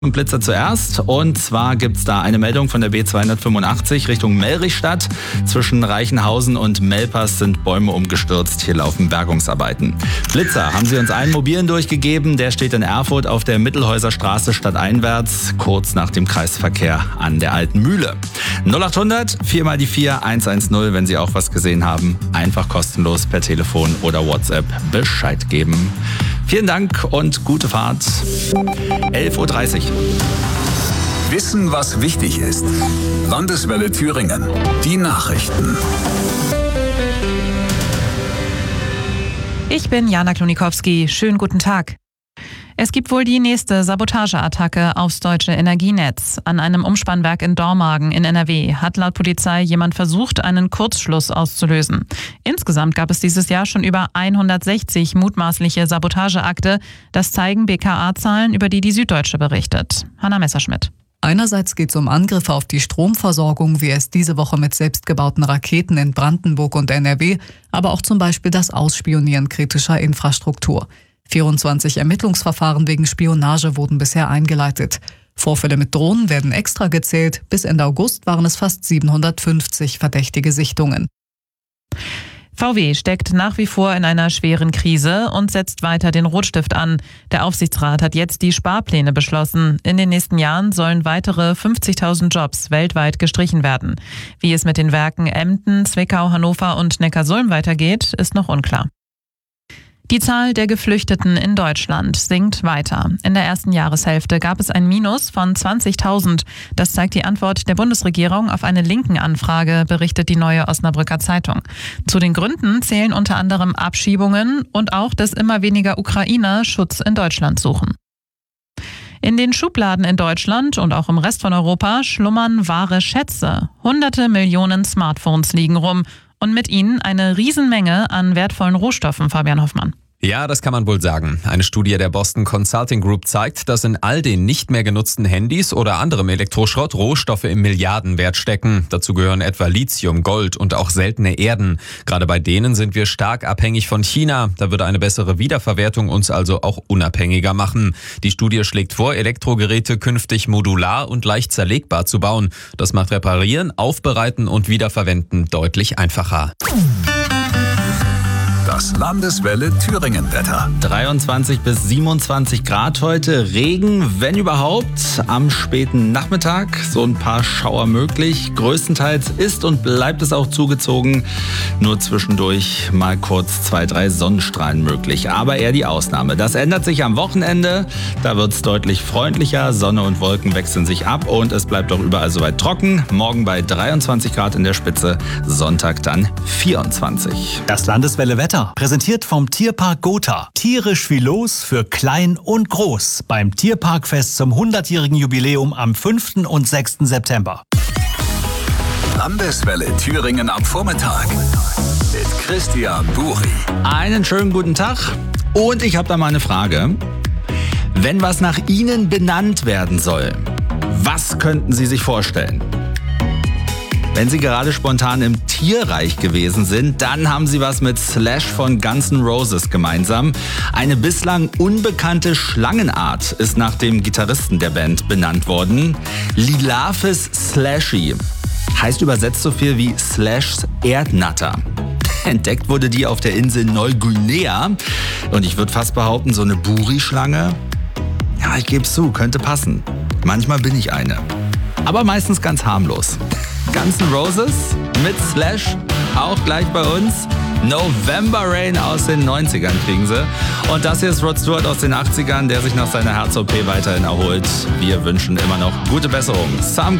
Blitzer zuerst, und zwar gibt's da eine Meldung von der B285 Richtung Mellrichstadt. Zwischen Reichenhausen und Melpers sind Bäume umgestürzt. Hier laufen Bergungsarbeiten. Blitzer haben sie uns einen mobilen durchgegeben. Der steht in Erfurt auf der Mittelhäuser Straße stadteinwärts, kurz nach dem Kreisverkehr an der Alten Mühle. 0800 4 mal die 4 110, wenn Sie auch was gesehen haben. Einfach kostenlos per Telefon oder WhatsApp Bescheid geben. Vielen Dank und gute Fahrt. 11.30 Uhr. Wissen, was wichtig ist. Landeswelle Thüringen. Die Nachrichten. Ich bin Jana Klonikowski. Schönen guten Tag. Es gibt wohl die nächste Sabotageattacke aufs deutsche Energienetz. An einem Umspannwerk in Dormagen in NRW hat laut Polizei jemand versucht, einen Kurzschluss auszulösen. Insgesamt gab es dieses Jahr schon über 160 mutmaßliche Sabotageakte. Das zeigen BKA-Zahlen, über die Süddeutsche berichtet. Hanna Messerschmidt. Einerseits geht es um Angriffe auf die Stromversorgung, wie es diese Woche mit selbstgebauten Raketen in Brandenburg und NRW, aber auch zum Beispiel das Ausspionieren kritischer Infrastruktur. 24 Ermittlungsverfahren wegen Spionage wurden bisher eingeleitet. Vorfälle mit Drohnen werden extra gezählt. Bis Ende August waren es fast 750 verdächtige Sichtungen. VW steckt nach wie vor in einer schweren Krise und setzt weiter den Rotstift an. Der Aufsichtsrat hat jetzt die Sparpläne beschlossen. In den nächsten Jahren sollen weitere 50.000 Jobs weltweit gestrichen werden. Wie es mit den Werken Emden, Zwickau, Hannover und Neckarsulm weitergeht, ist noch unklar. Die Zahl der Geflüchteten in Deutschland sinkt weiter. In der ersten Jahreshälfte gab es ein Minus von 20.000. Das zeigt die Antwort der Bundesregierung auf eine Linken-Anfrage, berichtet die Neue Osnabrücker Zeitung. Zu den Gründen zählen unter anderem Abschiebungen und auch, dass immer weniger Ukrainer Schutz in Deutschland suchen. In den Schubladen in Deutschland und auch im Rest von Europa schlummern wahre Schätze. Hunderte Millionen Smartphones liegen rum und mit ihnen eine Riesenmenge an wertvollen Rohstoffen, Fabian Hoffmann. Ja, das kann man wohl sagen. Eine Studie der Boston Consulting Group zeigt, dass in all den nicht mehr genutzten Handys oder anderem Elektroschrott Rohstoffe im Milliardenwert stecken. Dazu gehören etwa Lithium, Gold und auch seltene Erden. Gerade bei denen sind wir stark abhängig von China. Da würde eine bessere Wiederverwertung uns also auch unabhängiger machen. Die Studie schlägt vor, Elektrogeräte künftig modular und leicht zerlegbar zu bauen. Das macht Reparieren, Aufbereiten und Wiederverwenden deutlich einfacher. Das Landeswelle Thüringen-Wetter. 23 bis 27 Grad heute, Regen, wenn überhaupt, am späten Nachmittag, so ein paar Schauer möglich. Größtenteils ist und bleibt es auch zugezogen, nur zwischendurch mal kurz 2-3 Sonnenstrahlen möglich, aber eher die Ausnahme. Das ändert sich am Wochenende, da wird es deutlich freundlicher, Sonne und Wolken wechseln sich ab und es bleibt auch überall soweit trocken. Morgen bei 23 Grad in der Spitze, Sonntag dann 24. Das Landeswelle Wetter. Präsentiert vom Tierpark Gotha. Tierisch viel los für klein und groß beim Tierparkfest zum 100-jährigen Jubiläum am 5. und 6. September. Landeswelle Thüringen am Vormittag mit Christian Buri. Einen schönen guten Tag und ich habe da mal eine Frage. Wenn was nach Ihnen benannt werden soll, was könnten Sie sich vorstellen? Wenn Sie gerade spontan im Tierreich gewesen sind, dann haben Sie was mit Slash von Guns N' Roses gemeinsam. Eine bislang unbekannte Schlangenart ist nach dem Gitarristen der Band benannt worden. Lilaphis slashy heißt übersetzt so viel wie Slashs Erdnatter. Entdeckt wurde die auf der Insel Neuguinea und ich würde fast behaupten, so eine Buri-Schlange, ja, ich gebe es zu, könnte passen. Manchmal bin ich eine, aber meistens ganz harmlos. Guns N' Roses mit Slash, auch gleich bei uns. November Rain aus den 90ern kriegen sie. Und das hier ist Rod Stewart aus den 80ern, der sich nach seiner Herz-OP weiterhin erholt. Wir wünschen immer noch gute Besserung. Sam